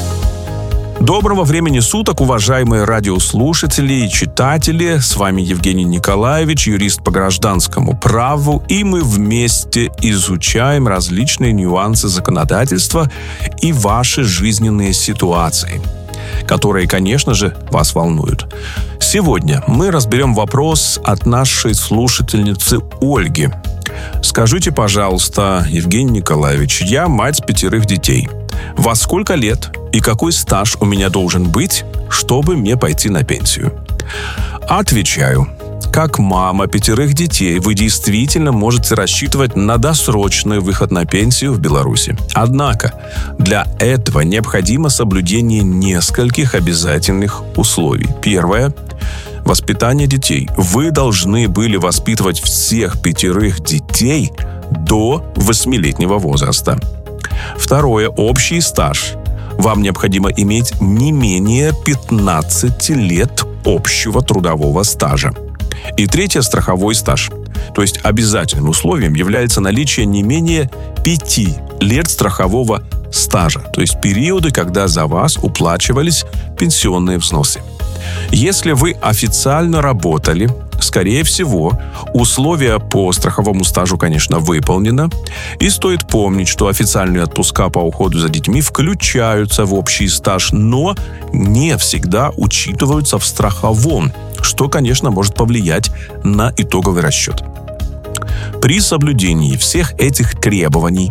Доброго времени суток, уважаемые радиослушатели и читатели. С вами Евгений Николаевич, юрист по гражданскому праву, и мы вместе изучаем различные нюансы законодательства и ваши жизненные ситуации, которые, конечно же, вас волнуют. Сегодня мы разберем вопрос от нашей слушательницы Ольги. Скажите, пожалуйста, Евгений Николаевич, я мать пятерых детей. Во сколько лет и какой стаж у меня должен быть, чтобы мне пойти на пенсию? Отвечаю. Как мама пятерых детей, вы действительно можете рассчитывать на досрочный выход на пенсию в Беларуси. Однако, для этого необходимо соблюдение нескольких обязательных условий. Первое. Воспитание детей. Вы должны были воспитывать всех пятерых детей до восьмилетнего возраста. Второе. Общий стаж. Вам необходимо иметь не менее пятнадцати лет общего трудового стажа. И третье. Страховой стаж. То есть обязательным условием является наличие не менее пяти лет страхового стажа. То есть периоды, когда за вас уплачивались пенсионные взносы. Если вы официально работали, скорее всего, условия по страховому стажу, конечно, выполнено. И стоит помнить, что официальные отпуска по уходу за детьми включаются в общий стаж, но не всегда учитываются в страховом, что, конечно, может повлиять на итоговый расчет. При соблюдении всех этих требований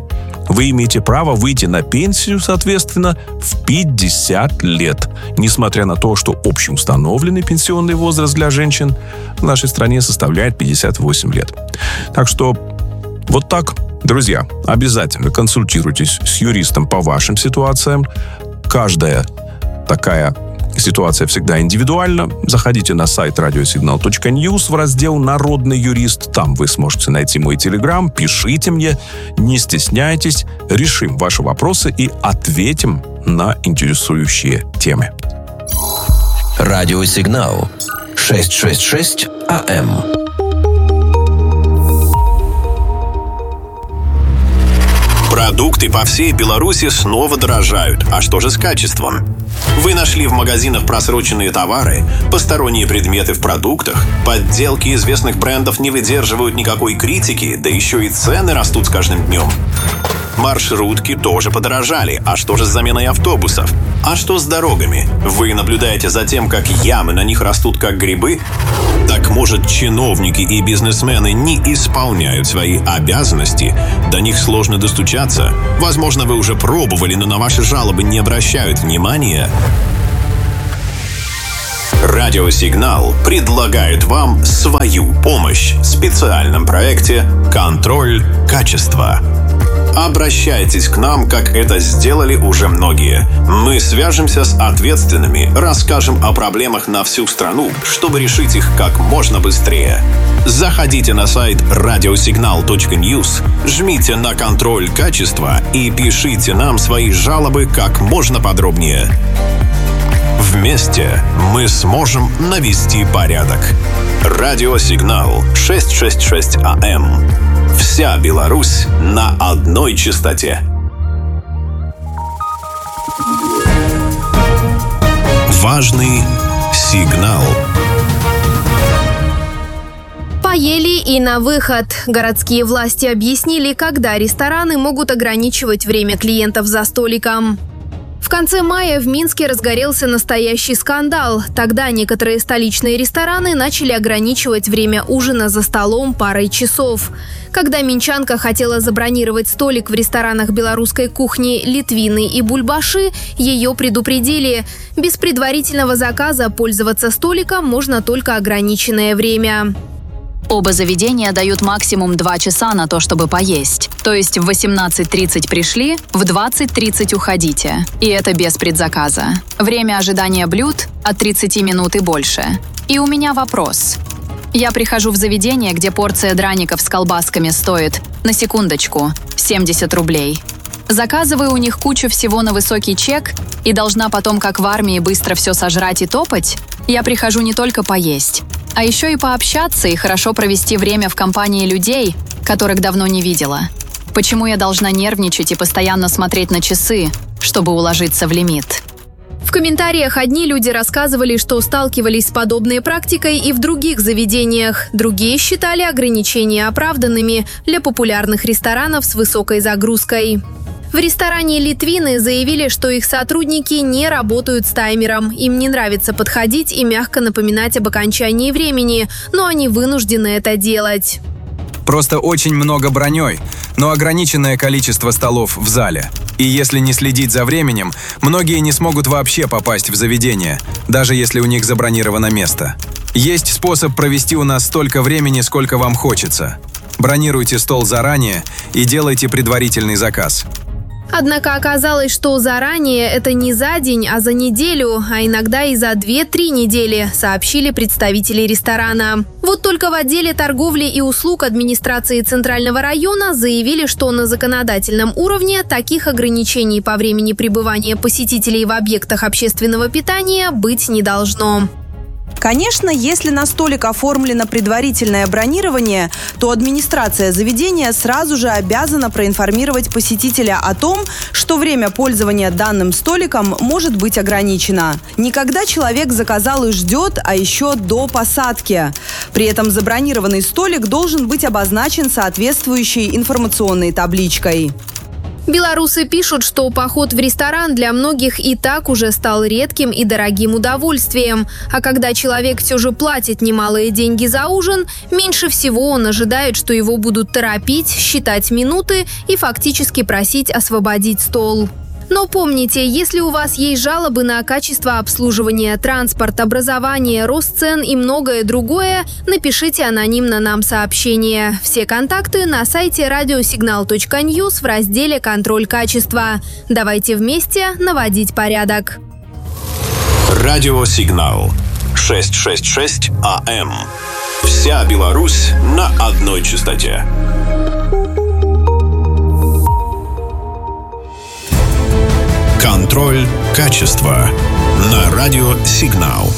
вы имеете право выйти на пенсию, соответственно, в пятьдесят лет. Несмотря на то, что общеустановленный пенсионный возраст для женщин в нашей стране составляет пятьдесят восемь лет. Так что вот так, друзья, обязательно консультируйтесь с юристом по вашим ситуациям. Каждая такая ситуация всегда индивидуальна. Заходите на сайт радиосигнал точка ньюс в раздел «Народный юрист». Там вы сможете найти мой телеграм. Пишите мне, не стесняйтесь. Решим ваши вопросы и ответим на интересующие темы. Радиосигнал шестьсот шестьдесят шесть АМ. Продукты по всей Беларуси снова дорожают. А что же с качеством? Вы нашли в магазинах просроченные товары, посторонние предметы в продуктах, подделки известных брендов не выдерживают никакой критики, да еще и цены растут с каждым днем. Маршрутки тоже подорожали. А что же с заменой автобусов? А что с дорогами? Вы наблюдаете за тем, как ямы на них растут как грибы? Так может, чиновники и бизнесмены не исполняют свои обязанности? До них сложно достучаться? Возможно, вы уже пробовали, но на ваши жалобы не обращают внимания? Радиосигнал предлагает вам свою помощь в специальном проекте «Контроль качества». Обращайтесь к нам, как это сделали уже многие. Мы свяжемся с ответственными, расскажем о проблемах на всю страну, чтобы решить их как можно быстрее. Заходите на сайт радиосигнал точка ньюс, жмите на «Контроль качества» и пишите нам свои жалобы как можно подробнее. Вместе мы сможем навести порядок. Радиосигнал шестьсот шестьдесят шесть АМ. Вся Беларусь на одной частоте. Важный сигнал. Поели и на выход. Городские власти объяснили, когда рестораны могут ограничивать время клиентов за столиком. В конце мая в Минске разгорелся настоящий скандал. Тогда некоторые столичные рестораны начали ограничивать время ужина за столом парой часов. Когда минчанка хотела забронировать столик в ресторанах белорусской кухни «Литвины» и «Бульбаши», ее предупредили. Без предварительного заказа пользоваться столиком можно только ограниченное время. Оба заведения дают максимум два часа на то, чтобы поесть. То есть в восемнадцать тридцать пришли, в двадцать тридцать уходите. И это без предзаказа. Время ожидания блюд от тридцати минут и больше. И у меня вопрос. Я прихожу в заведение, где порция драников с колбасками стоит, на секундочку, семьдесят рублей. Заказываю у них кучу всего на высокий чек и должна потом, как в армии, быстро все сожрать и топать? Я прихожу не только поесть, а еще и пообщаться и хорошо провести время в компании людей, которых давно не видела. Почему я должна нервничать и постоянно смотреть на часы, чтобы уложиться в лимит? В комментариях одни люди рассказывали, что сталкивались с подобной практикой и в других заведениях. Другие считали ограничения оправданными для популярных ресторанов с высокой загрузкой. В ресторане «Литвины» заявили, что их сотрудники не работают с таймером. Им не нравится подходить и мягко напоминать об окончании времени, но они вынуждены это делать. Просто очень много броней, но ограниченное количество столов в зале. И если не следить за временем, многие не смогут вообще попасть в заведение, даже если у них забронировано место. Есть способ провести у нас столько времени, сколько вам хочется. Бронируйте стол заранее и делайте предварительный заказ. Однако оказалось, что заранее это не за день, а за неделю, а иногда и за две-три недели, сообщили представители ресторана. Вот только в отделе торговли и услуг администрации Центрального района заявили, что на законодательном уровне таких ограничений по времени пребывания посетителей в объектах общественного питания быть не должно. Конечно, если на столик оформлено предварительное бронирование, то администрация заведения сразу же обязана проинформировать посетителя о том, что время пользования данным столиком может быть ограничено. Не когда человек заказал и ждет, а еще до посадки. При этом забронированный столик должен быть обозначен соответствующей информационной табличкой. Белорусы пишут, что поход в ресторан для многих и так уже стал редким и дорогим удовольствием. А когда человек все же платит немалые деньги за ужин, меньше всего он ожидает, что его будут торопить, считать минуты и фактически просить освободить стол. Но помните, если у вас есть жалобы на качество обслуживания, транспорт, образование, рост цен и многое другое, напишите анонимно нам сообщение. Все контакты на сайте радиосигнал точка ньюс в разделе «Контроль качества». Давайте вместе наводить порядок. Радиосигнал шестьсот шестьдесят шесть АМ. Вся Беларусь на одной частоте. Контроль качества на радиосигнал.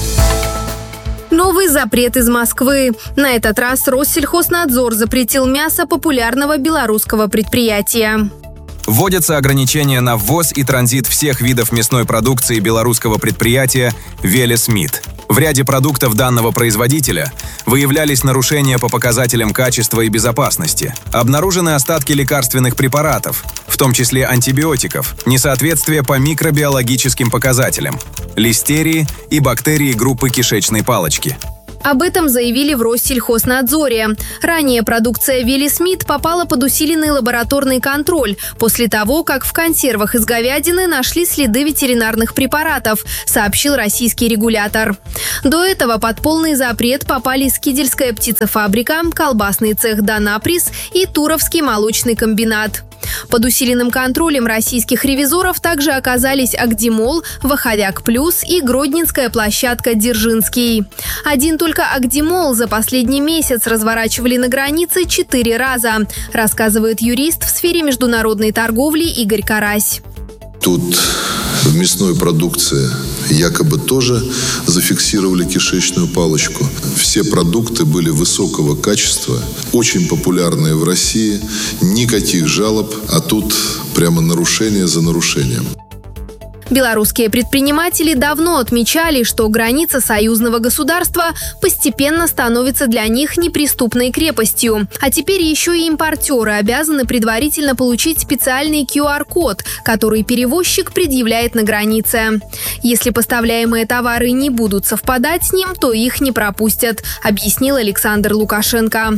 Новый запрет из Москвы. На этот раз Россельхознадзор запретил мясо популярного белорусского предприятия. Вводятся ограничения на ввоз и транзит всех видов мясной продукции белорусского предприятия «Велес-Мит». В ряде продуктов данного производителя выявлялись нарушения по показателям качества и безопасности. Обнаружены остатки лекарственных препаратов, в том числе антибиотиков, несоответствие по микробиологическим показателям, листерии и бактерии группы кишечной палочки. Об этом заявили в Россельхознадзоре. Ранее продукция «Велес-Мит» попала под усиленный лабораторный контроль после того, как в консервах из говядины нашли следы ветеринарных препаратов, сообщил российский регулятор. До этого под полный запрет попали Скидельская птицефабрика, колбасный цех «Данаприс» и Туровский молочный комбинат. Под усиленным контролем российских ревизоров также оказались Агдимол, Ваходяк Плюс и гродненская площадка Дзержинский. Один только Агдимол за последний месяц разворачивали на границе четыре раза, рассказывает юрист в сфере международной торговли Игорь Карась. Тут в мясной продукции якобы тоже зафиксировали кишечную палочку. Все продукты были высокого качества, очень популярные в России, никаких жалоб, а тут прямо нарушение за нарушением. Белорусские предприниматели давно отмечали, что граница союзного государства постепенно становится для них неприступной крепостью. А теперь еще и импортеры обязаны предварительно получить специальный ку ар код, который перевозчик предъявляет на границе. Если поставляемые товары не будут совпадать с ним, то их не пропустят, объяснил Александр Лукашенко.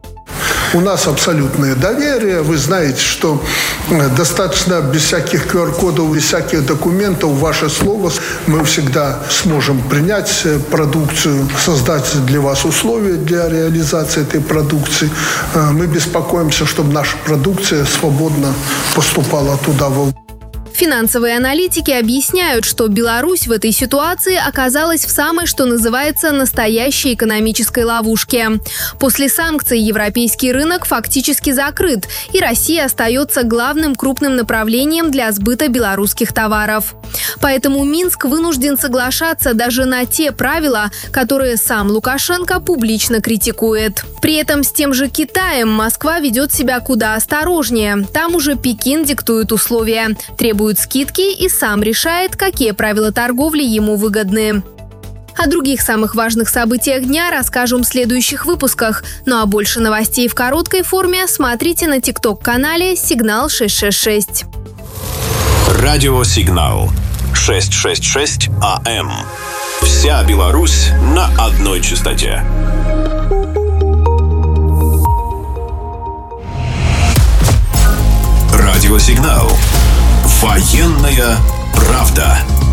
У нас абсолютное доверие. Вы знаете, что достаточно без всяких ку ар кодов, без всяких документов, ваше слово, мы всегда сможем принять продукцию, создать для вас условия для реализации этой продукции. Мы беспокоимся, чтобы наша продукция свободно поступала туда. Финансовые аналитики объясняют, что Беларусь в этой ситуации оказалась в самой, что называется, настоящей экономической ловушке. После санкций европейский рынок фактически закрыт, и Россия остается главным крупным направлением для сбыта белорусских товаров. Поэтому Минск вынужден соглашаться даже на те правила, которые сам Лукашенко публично критикует. При этом с тем же Китаем Москва ведет себя куда осторожнее. Там уже Пекин диктует условия, требует скидки и сам решает, какие правила торговли ему выгодны. О других самых важных событиях дня расскажем в следующих выпусках. Ну а больше новостей в короткой форме смотрите на тикток-канале «Сигнал шестьсот шестьдесят шесть». Радиосигнал шестьсот шестьдесят шесть АМ. Вся Беларусь на одной частоте. Радиосигнал. Военная правда.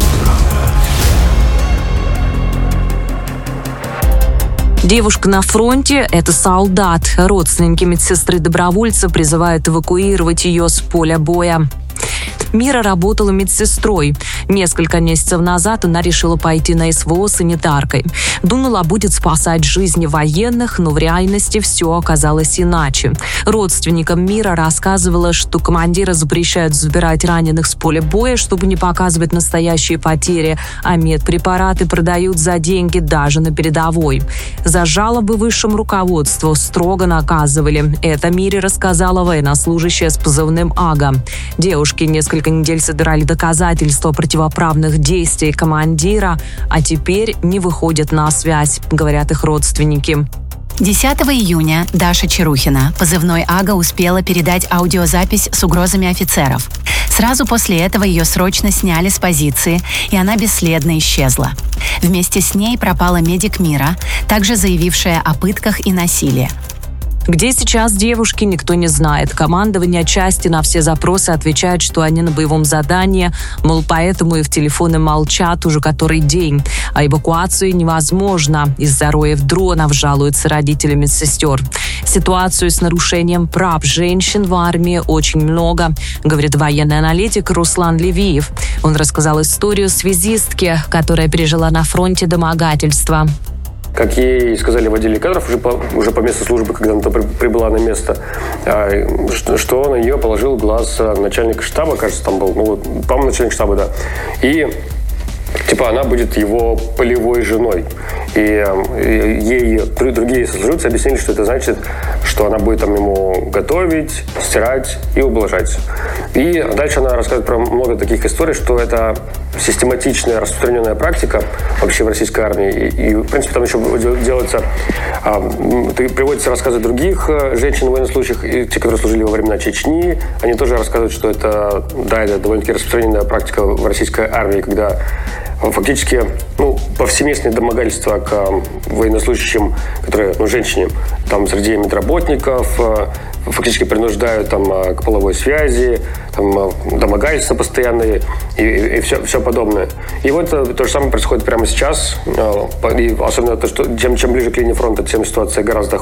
Девушка на фронте – это солдат. Родственники медсестры-добровольца призывают эвакуировать ее с поля боя. Мира работала медсестрой. Несколько месяцев назад она решила пойти на эс вэ о санитаркой. Думала, будет спасать жизни военных, но в реальности все оказалось иначе. Родственникам Мира рассказывала, что командиры запрещают забирать раненых с поля боя, чтобы не показывать настоящие потери, а медпрепараты продают за деньги даже на передовой. За жалобы высшему руководству строго наказывали. Это Мире рассказала военнослужащая с позывным «Ага». Девушки несколько недель собирали доказательства противоправных действий командира, а теперь не выходят на связь, говорят их родственники. десятого июня Даша Чарухина, позывной Ага, успела передать аудиозапись с угрозами офицеров. Сразу после этого ее срочно сняли с позиции, и она бесследно исчезла. Вместе с ней пропала медик Мира, также заявившая о пытках и насилии. Где сейчас девушки, никто не знает. Командование части на все запросы отвечает, что они на боевом задании, мол, поэтому и в телефоны молчат уже который день. А эвакуацию невозможно. Из-за роев дронов жалуются родители медсестер. Ситуацию с нарушением прав женщин в армии очень много, говорит военный аналитик Руслан Левиев. Он рассказал историю связистки, которая пережила на фронте домогательства. Как ей сказали в отделе кадров уже по, уже по месту службы, когда она прибыла на место, что на нее положил глаз начальник штаба, кажется, там был, ну, по-моему, начальник штаба, да. И типа она будет его полевой женой. И, и ей другие сослуживцы объяснили, что это значит, что она будет там ему готовить, стирать и ублажать. И дальше она рассказывает про много таких историй, что это систематичная, распространенная практика вообще в российской армии. И, и в принципе, там еще делается, а, приводятся рассказы других женщин в военных случаях, и те, которые служили во времена Чечни, они тоже рассказывают, что это, да, это довольно-таки распространенная практика в российской армии, когда фактически, ну, повсеместные домогательства к военнослужащим, которые, ну, женщине, там, среди медработников, фактически принуждают там к половой связи, там, домогательства постоянные и, и, и все, все подобное. И вот то же самое происходит прямо сейчас. И особенно то, что чем, чем ближе к линии фронта, тем ситуация гораздо